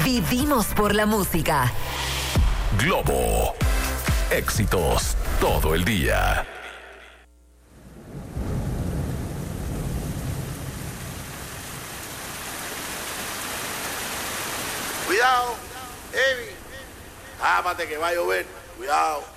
Vivimos por la música. Globo. Éxitos todo el día. Cuidado, Evi. Ámate que va a llover. Cuidado.